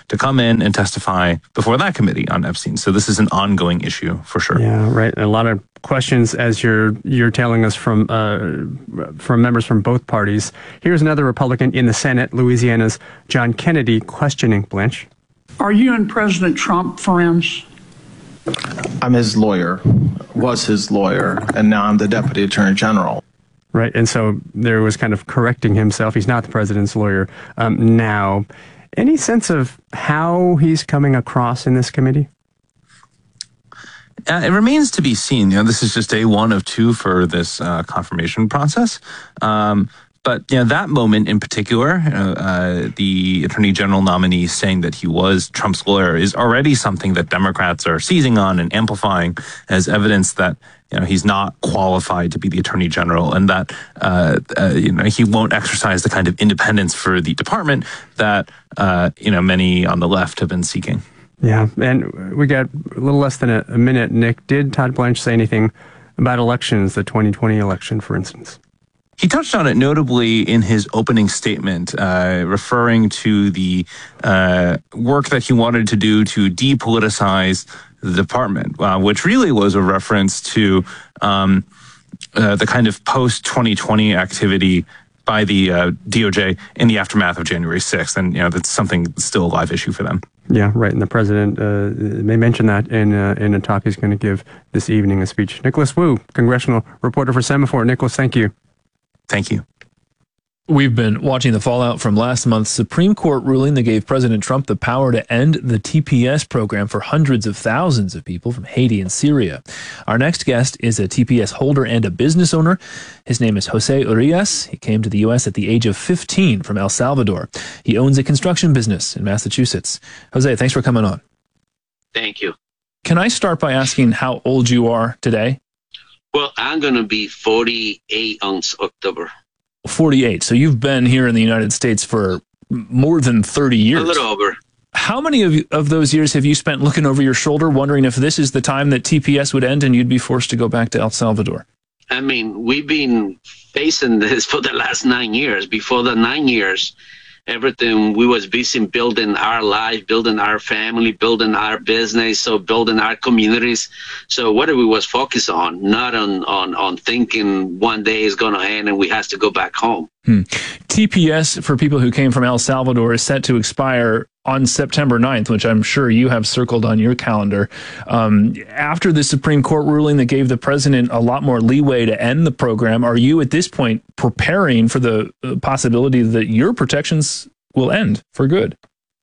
to come in and testify before that committee on Epstein. So this is an ongoing issue for sure. Yeah, right. A lot of questions, as you're telling us, from members from both parties. Here's another Republican in the Senate, Louisiana's John Kennedy, questioning Blanche. Are you and President Trump friends? I'm his lawyer, was his lawyer, and now I'm the Deputy Attorney General. Right, and so there was kind of correcting himself. He's not the president's lawyer now. Any sense of how he's coming across in this committee? It remains to be seen. This is just day one of two for this confirmation process. But that moment in particular, the Attorney General nominee saying that he was Trump's lawyer is already something that Democrats are seizing on and amplifying as evidence that he's not qualified to be the Attorney General, and that he won't exercise the kind of independence for the department that many on the left have been seeking. Yeah, and we got a little less than a minute. Nick, did Todd Blanche say anything about elections, the 2020 election, for instance? He touched on it notably in his opening statement, referring to the work that he wanted to do to depoliticize the department, which really was a reference to the kind of post-2020 activity by the DOJ in the aftermath of January 6th. And, that's something that's still a live issue for them. Yeah, right. And the president may mention that in a talk he's going to give this evening, a speech. Nicholas Wu, congressional reporter for Semaphore. Nicholas, thank you. Thank you. We've been watching the fallout from last month's Supreme Court ruling that gave President Trump the power to end the TPS program for hundreds of thousands of people from Haiti and Syria. Our next guest is a TPS holder and a business owner. His name is Jose Urias. He came to the U.S. at the age of 15 from El Salvador. He owns a construction business in Massachusetts. Jose, thanks for coming on. Thank you. Can I start by asking how old you are today? Well, I'm going to be 48 on October. 48. So you've been here in the United States for more than 30 years. A little over. How many of those years have you spent looking over your shoulder, wondering if this is the time that TPS would end and you'd be forced to go back to El Salvador? I mean, we've been facing this for the last 9 years. Before the 9 years, everything, we was busy building our life, building our family, building our business, so building our communities. So what we was focused on, not on thinking one day is going to end and we have to go back home. TPS, for people who came from El Salvador, is set to expire on September 9th, which I'm sure you have circled on your calendar. After the Supreme Court ruling that gave the president a lot more leeway to end the program, are you at this point preparing for the possibility that your protections will end for good?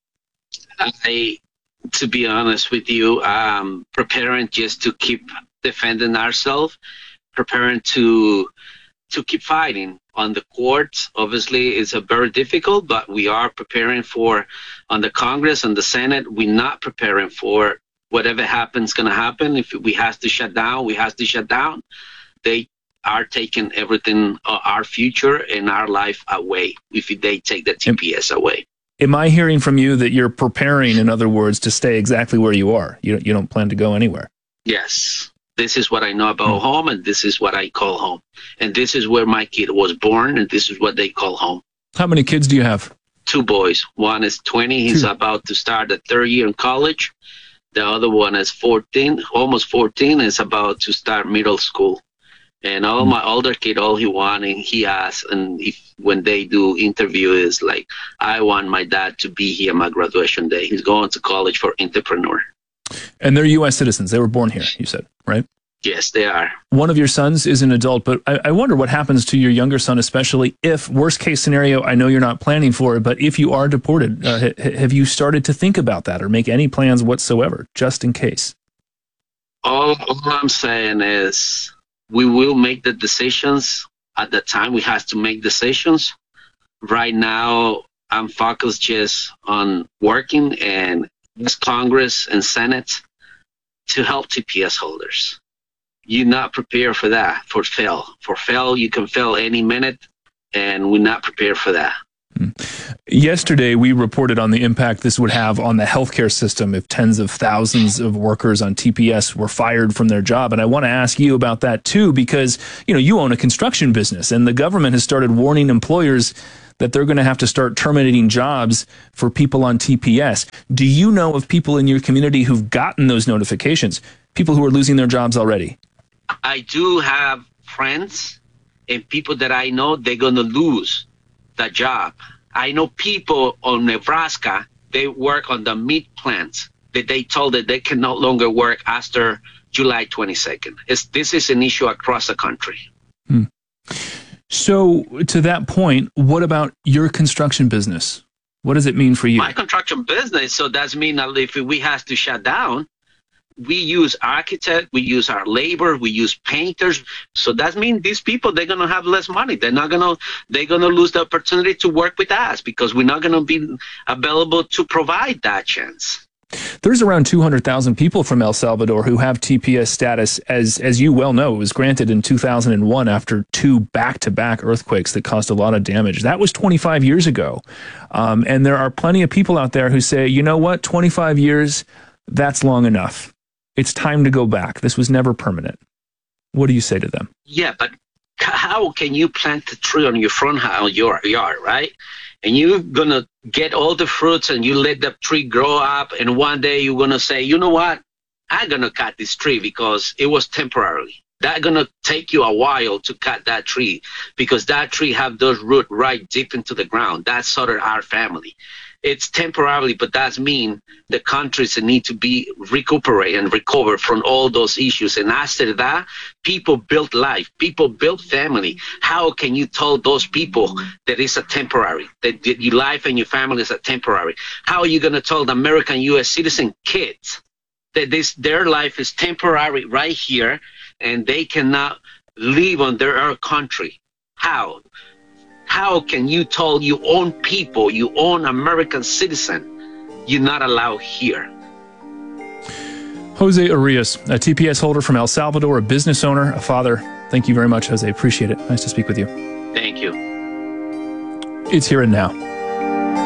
To be honest with you, I'm preparing just to keep defending ourselves, preparing to keep fighting. On the courts, obviously, it's a very difficult, but we are preparing for, on the Congress and the Senate, we're not preparing for whatever happens going to happen. If we have to shut down, we have to shut down. They are taking everything, our future and our life away, if they take the TPS away. Am I hearing from you that you're preparing, in other words, to stay exactly where you are? You don't plan to go anywhere? Yes. This is what I know about home, and this is what I call home. And this is where my kid was born, and this is what they call home. How many kids do you have? 2 boys. One is 20. He's about to start the 3rd year in college. The other one is 14, almost 14, is about to start middle school. And all my older kid, all he wants, and he asks, and when they do interview, is like, I want my dad to be here my graduation day. He's going to college for entrepreneur. And they're U.S. citizens. They were born here, you said, right? Yes, they are. One of your sons is an adult, but I wonder what happens to your younger son, especially if, worst case scenario, I know you're not planning for it, but if you are deported, have you started to think about that or make any plans whatsoever, just in case? All I'm saying is we will make the decisions at the time we have to make decisions. Right now, I'm focused just on working and Congress and Senate to help TPS holders. You're not prepared for that, for fail. For fail, you can fail any minute, and we're not prepared for that. Yesterday, we reported on the impact this would have on the healthcare system if tens of thousands of workers on TPS were fired from their job. And I want to ask you about that, too, because you own a construction business, and the government has started warning employers that they're going to have to start terminating jobs for people on TPS. Do you know of people in your community who've gotten those notifications, people who are losing their jobs already? I do have friends and people that I know they're going to lose the job. I know people on Nebraska, they work on the meat plants that they told that they can no longer work after July 22nd. This is an issue across the country. So to that point, what about your construction business? What does it mean for you? My construction business, so that means that if we have to shut down, we use architects, we use our labor, we use painters. So that means these people, they're going to have less money. They're going to lose the opportunity to work with us because we're not going to be available to provide that chance. There's around 200,000 people from El Salvador who have TPS status. As you well know, it was granted in 2001 after 2 back-to-back earthquakes that caused a lot of damage. That was 25 years ago. And there are plenty of people out there who say, you know what, 25 years, that's long enough. It's time to go back. This was never permanent. What do you say to them? Yeah, but how can you plant a tree on your front house, your yard, right? And you're going to get all the fruits and you let the tree grow up. And one day you're going to say, you know what? I'm going to cut this tree because it was temporary. That's going to take you a while to cut that tree because that tree have those roots right deep into the ground. That's sort of our family. It's temporarily, but that means the countries need to be recuperate and recover from all those issues. And after that, people build life, people build family. How can you tell those people that it's a temporary, that your life and your family is a temporary? How are you going to tell the American U.S. citizen kids that their life is temporary right here and they cannot live on their own country? How? How can you tell your own people, your own American citizen, you're not allowed here? Jose Arias, a TPS holder from El Salvador, a business owner, a father. Thank you very much, Jose. Appreciate it. Nice to speak with you. Thank you. It's Here and Now.